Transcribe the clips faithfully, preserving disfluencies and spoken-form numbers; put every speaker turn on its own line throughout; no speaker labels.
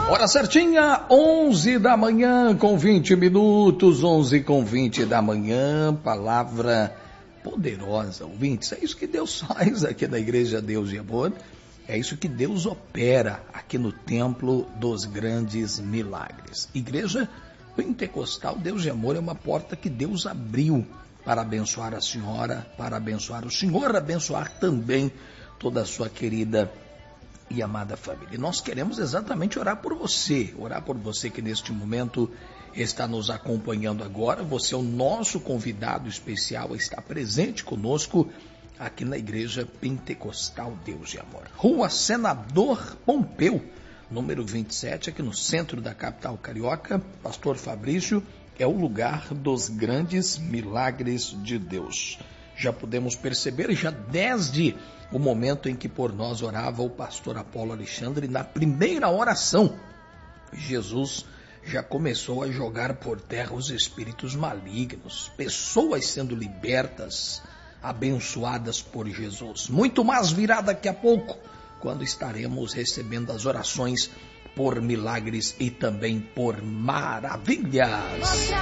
Hora certinha, onze da manhã com vinte minutos, onze com vinte da manhã, palavra poderosa, ouvintes. É isso que Deus faz aqui na Igreja Deus e Amor, é isso que Deus opera aqui no Templo dos Grandes Milagres. Igreja Pentecostal Deus e Amor é uma porta que Deus abriu para abençoar a senhora, para abençoar o senhor, abençoar também toda a sua querida e amada família. E nós queremos exatamente orar por você, orar por você que neste momento está nos acompanhando agora. Você é o nosso convidado especial, está presente conosco aqui na Igreja Pentecostal Deus e Amor. Rua Senador Pompeu, número vinte e sete, aqui no centro da capital carioca. Pastor Fabrício, é o lugar dos grandes milagres de Deus. Já podemos perceber, já desde o momento em que por nós orava o pastor Apolo Alexandre, na primeira oração, Jesus já começou a jogar por terra os espíritos malignos, pessoas sendo libertas, abençoadas por Jesus. Muito mais virá daqui a pouco, quando estaremos recebendo as orações por milagres e também por maravilhas.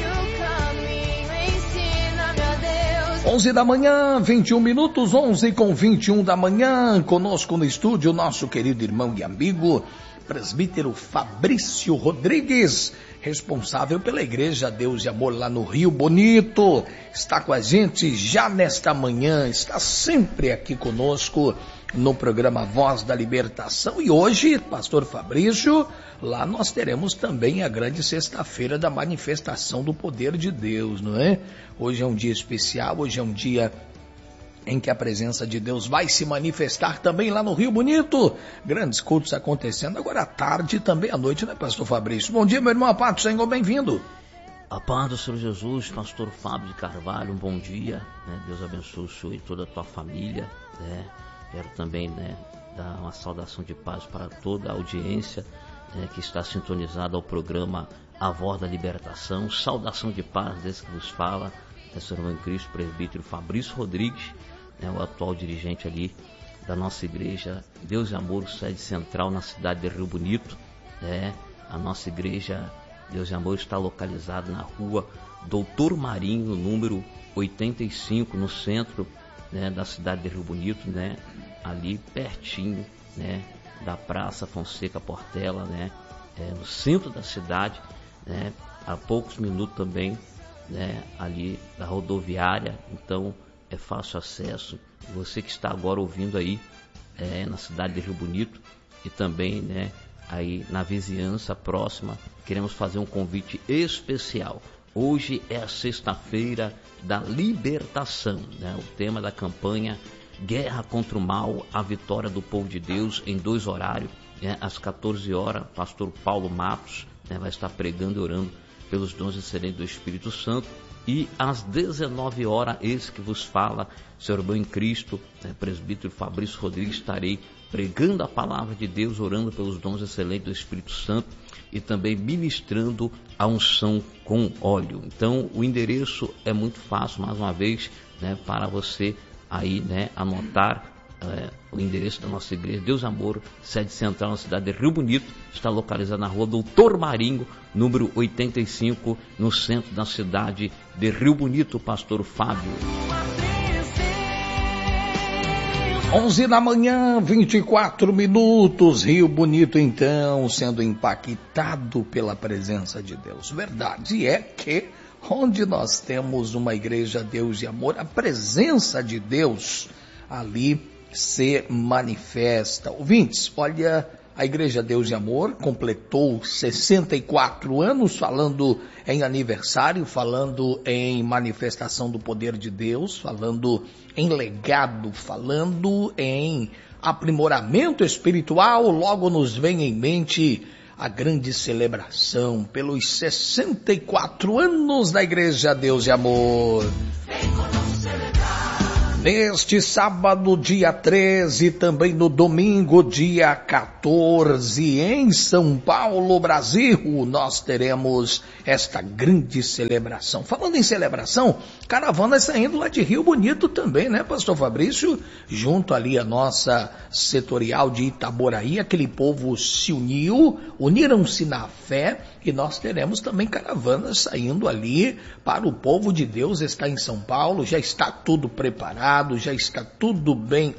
onze da manhã, vinte e um minutos, onze com vinte e um da manhã, conosco no estúdio, nosso querido irmão e amigo, presbítero Fabrício Rodrigues, responsável pela Igreja Deus e Amor lá no Rio Bonito, está com a gente já nesta manhã, está sempre aqui conosco no programa Voz da Libertação. E hoje, pastor Fabrício, lá nós teremos também a grande sexta-feira da manifestação do poder de Deus, não é? Hoje é um dia especial, hoje é um dia em que a presença de Deus vai se manifestar também lá no Rio Bonito. Grandes cultos acontecendo agora à tarde e também à noite, né, pastor Fabrício? Bom dia, meu irmão, a paz do Senhor, bem-vindo.
A paz do Senhor Jesus, pastor Fábio de Carvalho, um bom dia, né? Deus abençoe o senhor e toda a tua família, né? Quero também, né, dar uma saudação de paz para toda a audiência, né, que está sintonizada ao programa A Voz da Libertação. Saudação de paz desse que vos fala, é seu irmão em Cristo, presbítero Fabrício Rodrigues, né, o atual dirigente ali da nossa igreja Deus e Amor, sede central na cidade de Rio Bonito. Né? A nossa igreja Deus e Amor está localizada na rua Doutor Marinho, número oitenta e cinco, no centro, né, da cidade de Rio Bonito, né, ali pertinho, né, da Praça Fonseca Portela, né, é, no centro da cidade, né, a poucos minutos também, né, ali da rodoviária. Então é fácil acesso. Você que está agora ouvindo aí é, na cidade de Rio Bonito e também, né, aí na vizinhança próxima, queremos fazer um convite especial. Hoje é a sexta-feira da libertação, né? O tema da campanha Guerra contra o Mal, a vitória do povo de Deus, em dois horários, né? Às quatorze horas, pastor Paulo Matos, né, vai estar pregando e orando pelos dons excelentes do Espírito Santo. E às dezenove horas, esse que vos fala, seu irmão em Cristo, né, presbítero Fabrício Rodrigues, estarei pregando a palavra de Deus, orando pelos dons excelentes do Espírito Santo e também ministrando a unção com óleo. Então o endereço é muito fácil, mais uma vez, né, para você aí, né, anotar é, o endereço da nossa igreja Deus Amor, sede central na cidade de Rio Bonito, está localizada na rua Doutor Marinho, número oitenta e cinco, no centro da cidade de Rio Bonito, pastor Fábio.
onze da manhã, vinte e quatro minutos, Rio Bonito então, sendo impactado pela presença de Deus. Verdade é que onde nós temos uma igreja Deus e Amor, a presença de Deus ali se manifesta. Ouvintes, olha, a Igreja Deus e Amor completou sessenta e quatro anos, falando em aniversário, falando em manifestação do poder de Deus, falando em legado, falando em aprimoramento espiritual. Logo nos vem em mente a grande celebração pelos sessenta e quatro anos da Igreja Deus e Amor. Neste sábado, dia treze, também no domingo, dia quatorze, em São Paulo, Brasil, nós teremos esta grande celebração. Falando em celebração, caravana saindo lá de Rio Bonito também, né, pastor Fabrício? Junto ali a nossa setorial de Itaboraí, aquele povo se uniu, uniram-se na fé, e nós teremos também caravanas saindo ali para o povo de Deus. Está em São Paulo, já está tudo preparado, já está tudo bem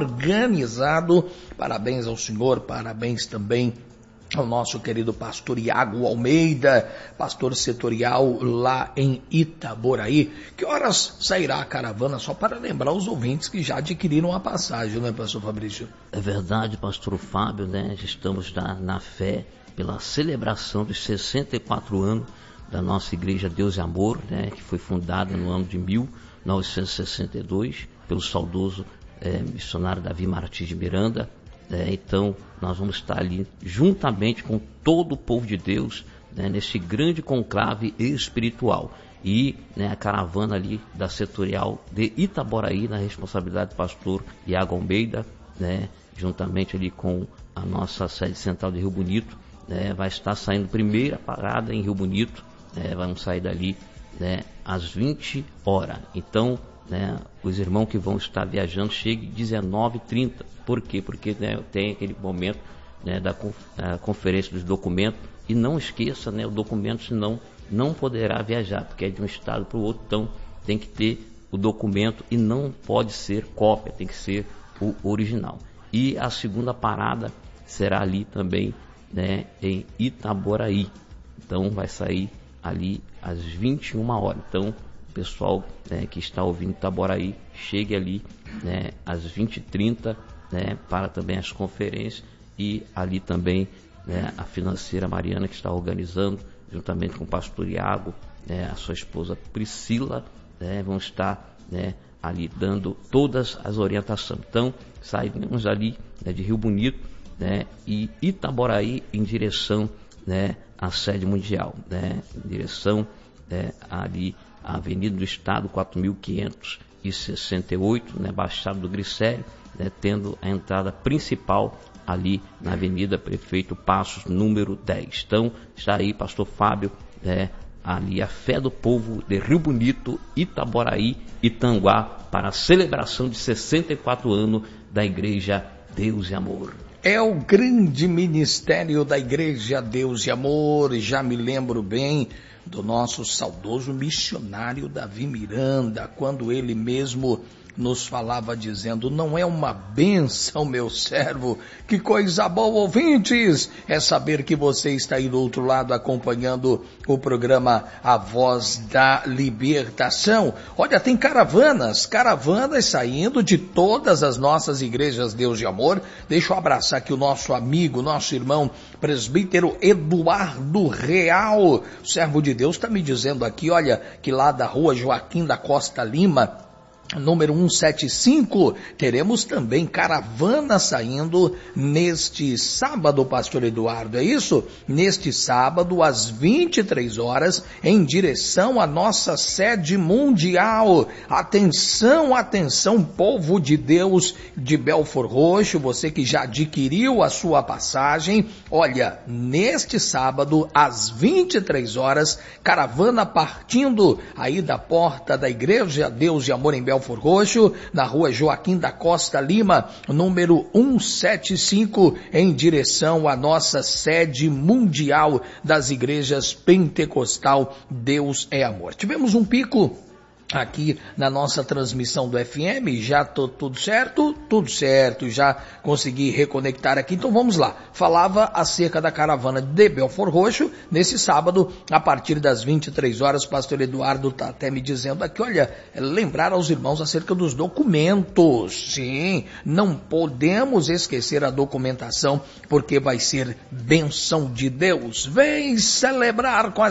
organizado. Parabéns ao senhor, parabéns também ao nosso querido pastor Iago Almeida, pastor setorial lá em Itaboraí. Que horas sairá a caravana? Só para lembrar os ouvintes que já adquiriram a passagem, não é, pastor Fabrício?
É verdade, pastor Fábio, né? Estamos na, na fé pela celebração dos sessenta e quatro anos da nossa Igreja Deus e Amor, né? Que foi fundada no ano de mil novecentos e sessenta e dois pelo saudoso é, missionário Davi Martins de Miranda. É, então nós vamos estar ali juntamente com todo o povo de Deus, né, nesse grande conclave espiritual. E né, a caravana ali da setorial de Itaboraí, na responsabilidade do pastor Iago Almeida, né, juntamente ali com a nossa sede central de Rio Bonito, né, vai estar saindo primeira parada em Rio Bonito, né, vamos sair dali, né, às vinte horas. Então, né, os irmãos que vão estar viajando cheguem dezenove e trinta. Por quê? Porque né, tem aquele momento né, da, da conferência dos documentos. E não esqueça, né, o documento, senão não poderá viajar, porque é de um estado para o outro. Então tem que ter o documento e não pode ser cópia, tem que ser o original. E a segunda parada será ali também, né, em Itaboraí. Então vai sair ali às vinte e uma horas. Então pessoal né, que está ouvindo Itaboraí, chegue ali né, às vinte e trinta, né, para também as conferências, e ali também né, a financeira Mariana, que está organizando, juntamente com o pastor Iago, né, a sua esposa Priscila, né, vão estar né, ali dando todas as orientações. Então saímos ali né, de Rio Bonito né, e Itaboraí em direção né, à sede mundial, né, em direção né, ali a Avenida do Estado, quatro mil quinhentos e sessenta e oito, né, Baixada do Glicério, né, tendo a entrada principal ali na Avenida Prefeito Passos, número dez. Então, está aí, pastor Fábio, né, ali a fé do povo de Rio Bonito, Itaboraí e Tanguá, para a celebração de sessenta e quatro anos da Igreja Deus e Amor.
É o grande ministério da Igreja Deus e Amor. Já me lembro bem do nosso saudoso missionário Davi Miranda, quando ele mesmo nos falava dizendo: não é uma bênção, meu servo, que coisa boa, ouvintes, é saber que você está aí do outro lado acompanhando o programa A Voz da Libertação. Olha, tem caravanas, caravanas saindo de todas as nossas igrejas Deus de Amor. Deixa eu abraçar aqui o nosso amigo, nosso irmão presbítero Eduardo Real, servo de Deus, está me dizendo aqui, olha, que lá da rua Joaquim da Costa Lima, número cento e setenta e cinco, teremos também caravana saindo neste sábado, pastor Eduardo, é isso? Neste sábado, às vinte e três horas, em direção à nossa sede mundial. Atenção, atenção, povo de Deus de Belford Roxo, você que já adquiriu a sua passagem, olha, neste sábado, às vinte e três horas, caravana partindo aí da porta da Igreja Deus de Amor em Belford Roxo, na rua Joaquim da Costa Lima, número cento e setenta e cinco, em direção à nossa sede mundial das igrejas pentecostal Deus é Amor. Tivemos um pico aqui na nossa transmissão do F M, já tô, tudo certo? Tudo certo, já consegui reconectar aqui, então vamos lá. Falava acerca da caravana de Belford Roxo, nesse sábado, a partir das vinte e três horas, o pastor Eduardo está até me dizendo aqui, olha, lembrar aos irmãos acerca dos documentos. Sim, não podemos esquecer a documentação, porque vai ser bênção de Deus. Vem celebrar com a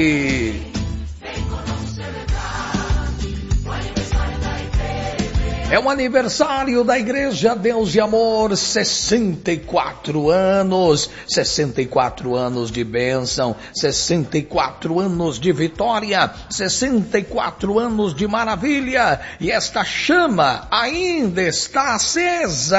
gente! É um aniversário da Igreja Deus de Amor, sessenta e quatro anos, sessenta e quatro anos de bênção, sessenta e quatro anos de vitória, sessenta e quatro anos de maravilha, e esta chama ainda está acesa.